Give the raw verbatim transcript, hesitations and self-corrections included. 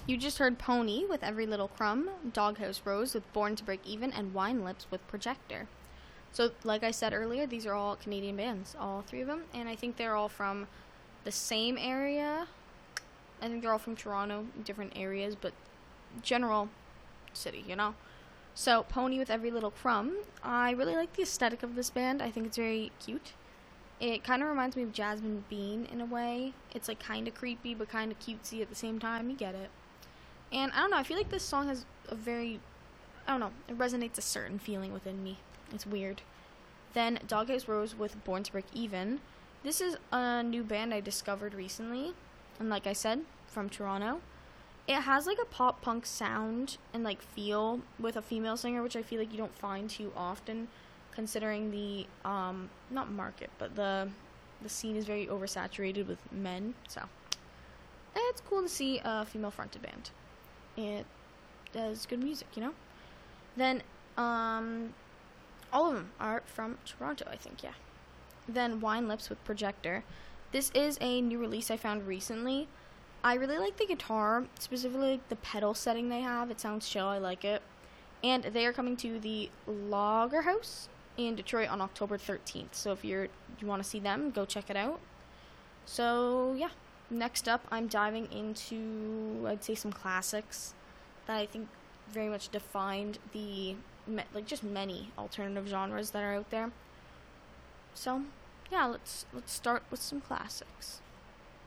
You just heard Pony with Every Little Crumb, Doghouse Rose with Born to Break Even, and Wine Lips with Projector. So, like I said earlier, these are all Canadian bands, all three of them, and I think they're all from the same area. I think they're all from Toronto, different areas, but general city, you know? So, Pony with Every Little Crumb. I really like the aesthetic of this band. I think it's very cute. It kind of reminds me of Jasmine Bean in a way. It's like kind of creepy, but kind of cutesy at the same time. You get it. And I don't know, I feel like this song has a very, I don't know, it resonates a certain feeling within me. It's weird. Then Doghouse Rose with Born to Break Even. This is a new band I discovered recently, and like I said, from Toronto. It has like a pop punk sound and like feel with a female singer, which I feel like you don't find too often, considering the um not market, but the the scene is very oversaturated with men. So it's cool to see a female fronted band. It does good music, you know. Then um all of them are from Toronto, I think. Yeah. Then Wine Lips with Projector. This is a new release I found recently. I really like the guitar, specifically like the pedal setting they have. It sounds chill. I like it. And they are coming to the Lager House in Detroit on October thirteenth. So if you're you want to see them, go check it out. So yeah, next up I'm diving into, I'd say, some classics that I think very much defined the like just many alternative genres that are out there. So yeah, let's let's start with some classics.